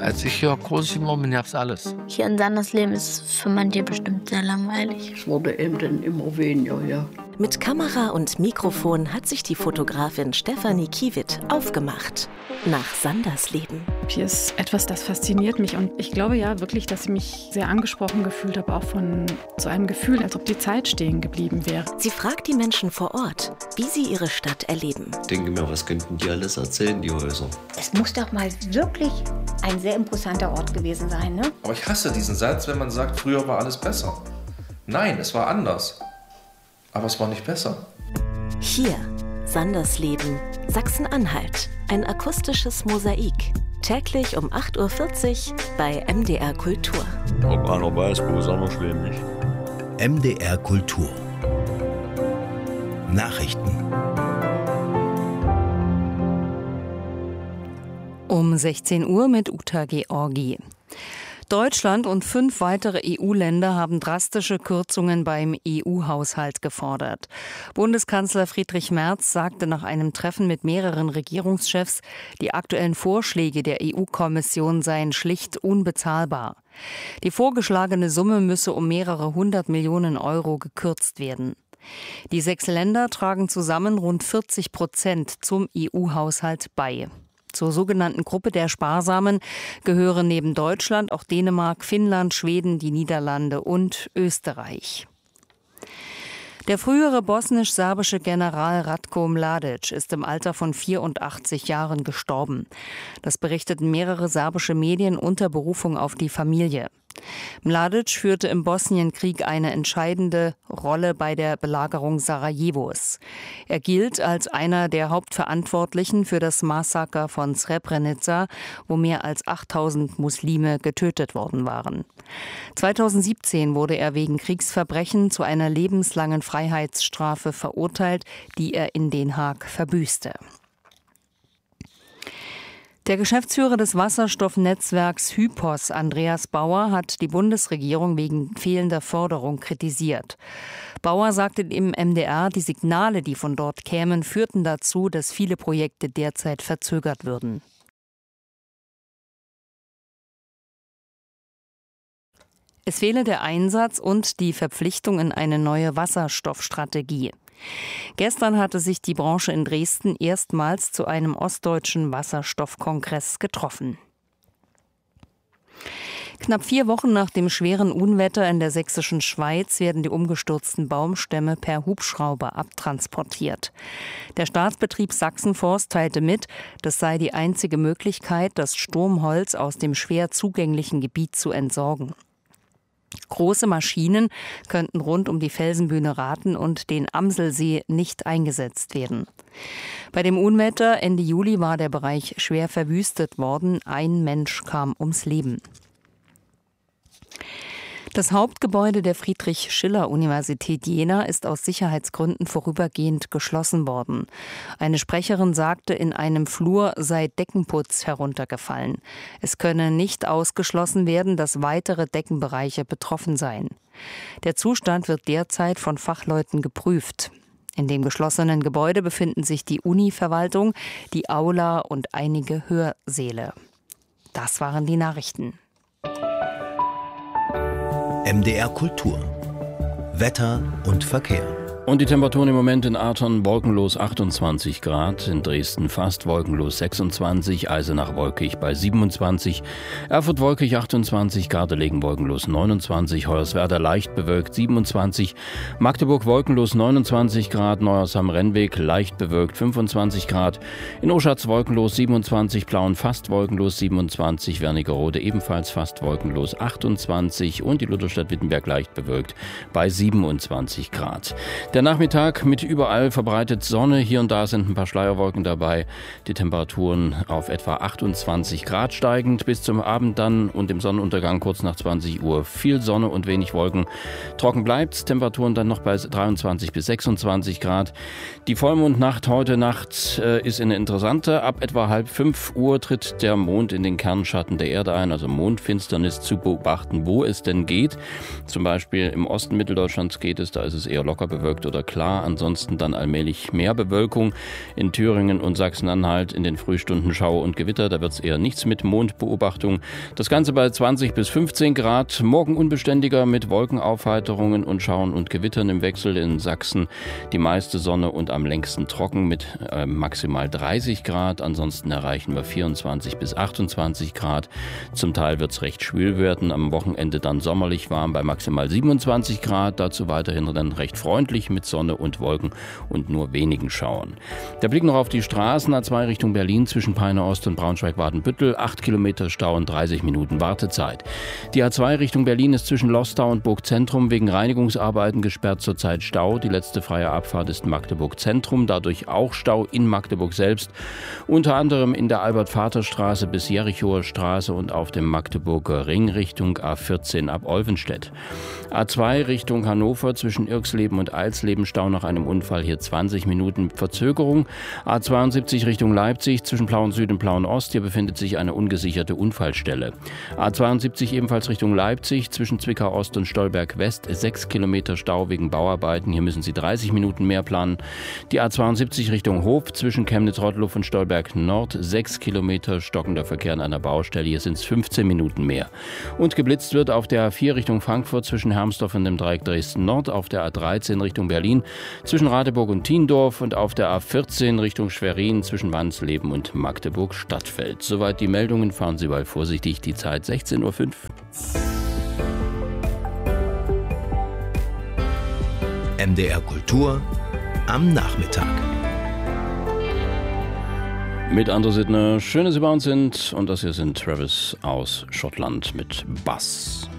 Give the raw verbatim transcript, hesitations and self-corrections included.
Als ich hier groß geworden bin, gab's alles. Hier in Sandersleben ist es für manche bestimmt sehr langweilig. Es wurde eben dann immer weniger, ja. Mit Kamera und Mikrofon hat sich die Fotografin Stefanie Kiewitt aufgemacht nach Sandersleben. Hier ist etwas, das fasziniert mich und ich glaube ja wirklich, dass ich mich sehr angesprochen gefühlt habe, auch von so einem Gefühl, als ob die Zeit stehen geblieben wäre. Sie fragt die Menschen vor Ort, wie sie ihre Stadt erleben. Ich denke mir, was könnten die alles erzählen, die Häuser? Es muss doch mal wirklich ein sehr imposanter Ort gewesen sein, ne? Aber ich hasse diesen Satz, wenn man sagt, früher war alles besser. Nein, es war anders. Aber es war nicht besser. Hier, Sandersleben, Sachsen-Anhalt. Ein akustisches Mosaik. Täglich um acht Uhr vierzig bei M D R Kultur. Ob einer weiß, wo Sandersleben ist. M D R Kultur. Nachrichten. Um sechzehn Uhr mit Uta Georgi. Deutschland und fünf weitere E U-Länder haben drastische Kürzungen beim E U-Haushalt gefordert. Bundeskanzler Friedrich Merz sagte nach einem Treffen mit mehreren Regierungschefs, die aktuellen Vorschläge der E U-Kommission seien schlicht unbezahlbar. Die vorgeschlagene Summe müsse um mehrere hundert Millionen Euro gekürzt werden. Die sechs Länder tragen zusammen rund vierzig Prozent zum E U-Haushalt bei. Zur sogenannten Gruppe der Sparsamen gehören neben Deutschland auch Dänemark, Finnland, Schweden, die Niederlande und Österreich. Der frühere bosnisch-serbische General Ratko Mladic ist im Alter von vierundachtzig Jahren gestorben. Das berichteten mehrere serbische Medien unter Berufung auf die Familie. Mladic führte im Bosnienkrieg eine entscheidende Rolle bei der Belagerung Sarajevos. Er gilt als einer der Hauptverantwortlichen für das Massaker von Srebrenica, wo mehr als achttausend Muslime getötet worden waren. zweitausendsiebzehn wurde er wegen Kriegsverbrechen zu einer lebenslangen Freiheitsstrafe verurteilt, die er in Den Haag verbüßte. Der Geschäftsführer des Wasserstoffnetzwerks Hypos, Andreas Bauer, hat die Bundesregierung wegen fehlender Förderung kritisiert. Bauer sagte im M D R, die Signale, die von dort kämen, führten dazu, dass viele Projekte derzeit verzögert würden. Es fehle der Einsatz und die Verpflichtung in eine neue Wasserstoffstrategie. Gestern hatte sich die Branche in Dresden erstmals zu einem ostdeutschen Wasserstoffkongress getroffen. Knapp vier Wochen nach dem schweren Unwetter in der sächsischen Schweiz werden die umgestürzten Baumstämme per Hubschrauber abtransportiert. Der Staatsbetrieb Sachsenforst teilte mit, das sei die einzige Möglichkeit, das Sturmholz aus dem schwer zugänglichen Gebiet zu entsorgen. Große Maschinen könnten rund um die Felsenbühne Rathen und den Amselsee nicht eingesetzt werden. Bei dem Unwetter Ende Juli war der Bereich schwer verwüstet worden. Ein Mensch kam ums Leben. Das Hauptgebäude der Friedrich-Schiller-Universität Jena ist aus Sicherheitsgründen vorübergehend geschlossen worden. Eine Sprecherin sagte, in einem Flur sei Deckenputz heruntergefallen. Es könne nicht ausgeschlossen werden, dass weitere Deckenbereiche betroffen seien. Der Zustand wird derzeit von Fachleuten geprüft. In dem geschlossenen Gebäude befinden sich die Uni-Verwaltung, die Aula und einige Hörsäle. Das waren die Nachrichten. M D R Kultur. Wetter und Verkehr. Und die Temperaturen im Moment in Arton wolkenlos achtundzwanzig Grad, in Dresden fast wolkenlos sechsundzwanzig, Eisenach wolkig bei siebenundzwanzig, Erfurt wolkig achtundzwanzig, Gardelegen wolkenlos neunundzwanzig, Hoyerswerda leicht bewölkt siebenundzwanzig, Magdeburg wolkenlos neunundzwanzig Grad, Neuhaus am Rennweg leicht bewölkt fünfundzwanzig Grad, in Oschatz wolkenlos siebenundzwanzig, Plauen fast wolkenlos siebenundzwanzig, Wernigerode ebenfalls fast wolkenlos achtundzwanzig und die Lutherstadt Wittenberg leicht bewölkt bei siebenundzwanzig Grad. Der Nachmittag mit überall verbreitet Sonne, hier und da sind ein paar Schleierwolken dabei. Die Temperaturen auf etwa achtundzwanzig Grad steigend bis zum Abend dann und im Sonnenuntergang kurz nach zwanzig Uhr viel Sonne und wenig Wolken. Trocken bleibt's, Temperaturen dann noch bei dreiundzwanzig bis sechsundzwanzig Grad. Die Vollmondnacht heute Nacht äh, ist eine interessante. Ab etwa halb fünf Uhr tritt der Mond in den Kernschatten der Erde ein, also Mondfinsternis zu beobachten, wo es denn geht. Zum Beispiel im Osten Mitteldeutschlands geht es, da ist es eher locker bewölkt. bewölkt oder klar, ansonsten dann allmählich mehr Bewölkung. In Thüringen und Sachsen-Anhalt in den Frühstunden Schauer und Gewitter, da wird es eher nichts mit Mondbeobachtung. Das Ganze bei zwanzig bis fünfzehn Grad, morgen unbeständiger mit Wolkenaufheiterungen und Schauern und Gewittern im Wechsel. In Sachsen die meiste Sonne und am längsten trocken mit äh, maximal dreißig Grad, ansonsten erreichen wir vierundzwanzig bis achtundzwanzig Grad. Zum Teil wird es recht schwül werden, am Wochenende dann sommerlich warm bei maximal siebenundzwanzig Grad, dazu weiterhin dann recht freundlich mit Sonne und Wolken und nur wenigen Schauern. Der Blick noch auf die Straßen, A zwei Richtung Berlin zwischen Peine Ost und Braunschweig-Wadenbüttel, acht Kilometer Stau und dreißig Minuten Wartezeit. Die A zwei Richtung Berlin ist zwischen Lostau und Burgzentrum wegen Reinigungsarbeiten gesperrt, zurzeit Stau. Die letzte freie Abfahrt ist Magdeburg Zentrum, dadurch auch Stau in Magdeburg selbst, unter anderem in der Albert-Vater-Straße bis Jerichower Straße und auf dem Magdeburger Ring Richtung A vierzehn ab Olvenstedt. A zwei Richtung Hannover zwischen Irxleben und Eilsleben Stau nach einem Unfall, hier zwanzig Minuten Verzögerung. A zweiundsiebzig Richtung Leipzig zwischen Plauen Süd und Plauen Ost, hier befindet sich eine ungesicherte Unfallstelle. A zweiundsiebzig ebenfalls Richtung Leipzig zwischen Zwickau Ost und Stolberg West, sechs Kilometer Stau wegen Bauarbeiten, hier müssen Sie dreißig Minuten mehr planen. Die A zweiundsiebzig Richtung Hof zwischen Chemnitz-Rottluff und Stolberg Nord, sechs Kilometer stockender Verkehr an einer Baustelle, hier sind es fünfzehn Minuten mehr. Und geblitzt wird auf der A vier Richtung Frankfurt zwischen Hermsdorf und dem Dreieck Dresden Nord, auf der A dreizehn Richtung Berlin zwischen Radeburg und Thiendorf und auf der A vierzehn Richtung Schwerin zwischen Wansleben und Magdeburg Stadtfeld. Soweit die Meldungen, fahren Sie bald vorsichtig, die Zeit sechzehn Uhr fünf. M D R Kultur am Nachmittag. Mit Andrew Sidner, schön, dass Sie bei uns sind. Und das hier sind Travis aus Schottland mit Bass.